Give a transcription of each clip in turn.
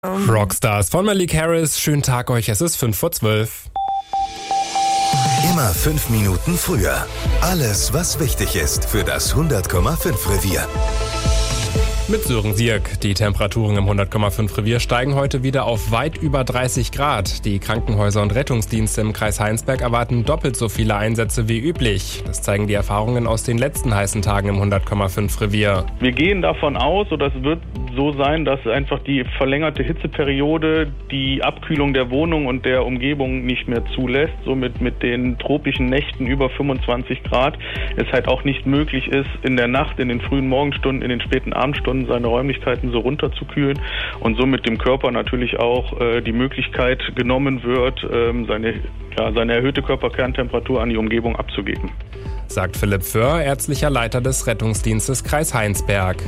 Rockstars von Malik Harris, schönen Tag euch, es ist 5:12. Immer 5 Minuten früher. Alles, was wichtig ist für das 100,5 Revier. Mit Sören Sierk. Die Temperaturen im 100,5 Revier steigen heute wieder auf weit über 30 Grad. Die Krankenhäuser und Rettungsdienste im Kreis Heinsberg erwarten doppelt so viele Einsätze wie üblich. Das zeigen die Erfahrungen aus den letzten heißen Tagen im 100,5 Revier. Wir gehen davon aus, oder es wird so sein, dass einfach die verlängerte Hitzeperiode die Abkühlung der Wohnung und der Umgebung nicht mehr zulässt. Somit mit den tropischen Nächten über 25 Grad es halt auch nicht möglich ist, in der Nacht, in den frühen Morgenstunden, in den späten Abendstunden seine Räumlichkeiten so runterzukühlen und somit dem Körper natürlich auch die Möglichkeit genommen wird, seine erhöhte Körperkerntemperatur an die Umgebung abzugeben. Sagt Philipp Föhr, ärztlicher Leiter des Rettungsdienstes Kreis Heinsberg.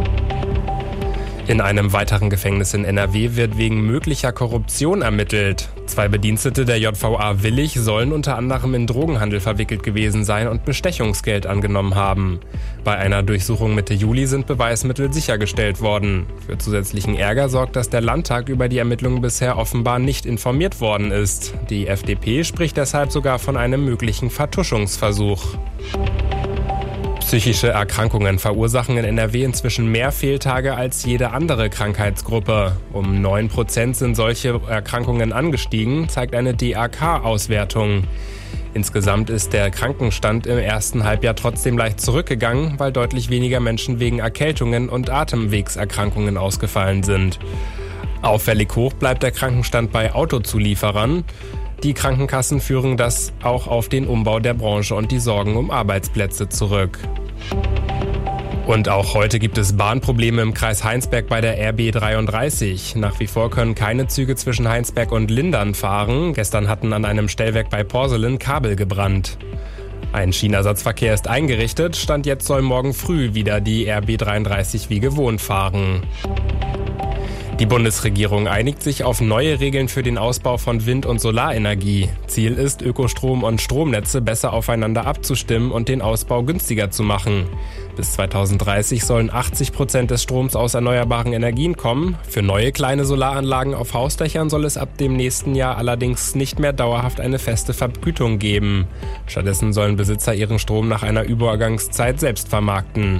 In einem weiteren Gefängnis in NRW wird wegen möglicher Korruption ermittelt. 2 Bedienstete der JVA Willich sollen unter anderem in Drogenhandel verwickelt gewesen sein und Bestechungsgeld angenommen haben. Bei einer Durchsuchung Mitte Juli sind Beweismittel sichergestellt worden. Für zusätzlichen Ärger sorgt, dass der Landtag über die Ermittlungen bisher offenbar nicht informiert worden ist. Die FDP spricht deshalb sogar von einem möglichen Vertuschungsversuch. Psychische Erkrankungen verursachen in NRW inzwischen mehr Fehltage als jede andere Krankheitsgruppe. Um 9% sind solche Erkrankungen angestiegen, zeigt eine DAK-Auswertung. Insgesamt ist der Krankenstand im ersten Halbjahr trotzdem leicht zurückgegangen, weil deutlich weniger Menschen wegen Erkältungen und Atemwegserkrankungen ausgefallen sind. Auffällig hoch bleibt der Krankenstand bei Autozulieferern. Die Krankenkassen führen das auch auf den Umbau der Branche und die Sorgen um Arbeitsplätze zurück. Und auch heute gibt es Bahnprobleme im Kreis Heinsberg bei der RB 33. Nach wie vor können keine Züge zwischen Heinsberg und Lindern fahren. Gestern hatten an einem Stellwerk bei Porselen Kabel gebrannt. Ein Schienenersatzverkehr ist eingerichtet. Stand jetzt soll morgen früh wieder die RB 33 wie gewohnt fahren. Die Bundesregierung einigt sich auf neue Regeln für den Ausbau von Wind- und Solarenergie. Ziel ist, Ökostrom und Stromnetze besser aufeinander abzustimmen und den Ausbau günstiger zu machen. Bis 2030 sollen 80% des Stroms aus erneuerbaren Energien kommen. Für neue kleine Solaranlagen auf Hausdächern soll es ab dem nächsten Jahr allerdings nicht mehr dauerhaft eine feste Vergütung geben. Stattdessen sollen Besitzer ihren Strom nach einer Übergangszeit selbst vermarkten.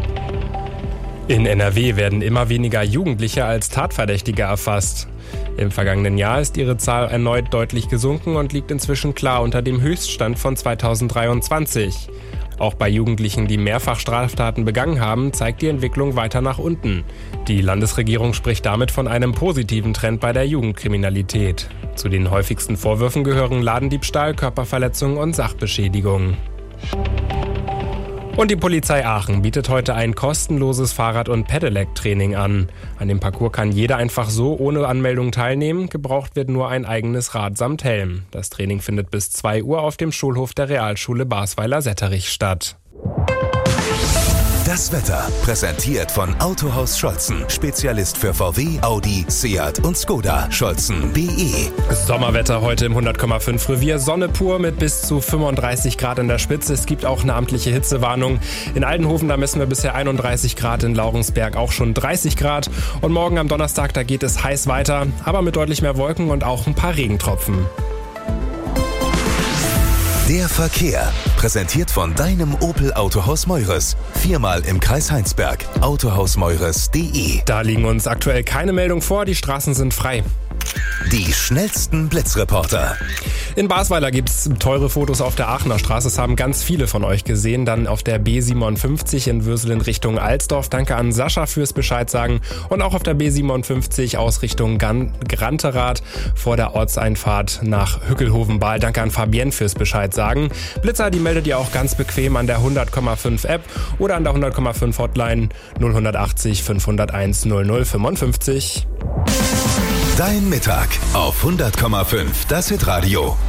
In NRW werden immer weniger Jugendliche als Tatverdächtige erfasst. Im vergangenen Jahr ist ihre Zahl erneut deutlich gesunken und liegt inzwischen klar unter dem Höchststand von 2023. Auch bei Jugendlichen, die mehrfach Straftaten begangen haben, zeigt die Entwicklung weiter nach unten. Die Landesregierung spricht damit von einem positiven Trend bei der Jugendkriminalität. Zu den häufigsten Vorwürfen gehören Ladendiebstahl, Körperverletzung und Sachbeschädigung. Und die Polizei Aachen bietet heute ein kostenloses Fahrrad- und Pedelec-Training an. An dem Parcours kann jeder einfach so ohne Anmeldung teilnehmen. Gebraucht wird nur ein eigenes Rad samt Helm. Das Training findet bis 2 Uhr auf dem Schulhof der Realschule Basweiler-Setterich statt. Das Wetter präsentiert von Autohaus Scholzen. Spezialist für VW, Audi, Seat und Skoda. Scholzen.de. Sommerwetter heute im 100,5 Revier. Sonne pur mit bis zu 35 Grad in der Spitze. Es gibt auch eine amtliche Hitzewarnung. In Aldenhoven, da messen wir bisher 31 Grad. In Laurensberg auch schon 30 Grad. Und morgen am Donnerstag, da geht es heiß weiter. Aber mit deutlich mehr Wolken und auch ein paar Regentropfen. Der Verkehr, präsentiert von deinem Opel Autohaus Meures. 4-mal im Kreis Heinsberg. Autohausmeures.de. Da liegen uns aktuell keine Meldung vor, die Straßen sind frei. Die schnellsten Blitzreporter. In Basweiler gibt's teure Fotos auf der Aachener Straße. Das haben ganz viele von euch gesehen. Dann auf der B57 in Würsel in Richtung Alsdorf. Danke an Sascha fürs Bescheid sagen. Und auch auf der B57 aus Richtung Granterath vor der Ortseinfahrt nach Hückelhoven-Bahl. Danke an Fabienne fürs Bescheid sagen. Blitzer, die meldet ihr auch ganz bequem an der 100,5 App oder an der 100,5 Hotline 0180 501 0055. Dein Mittag auf 100,5, das Hitradio.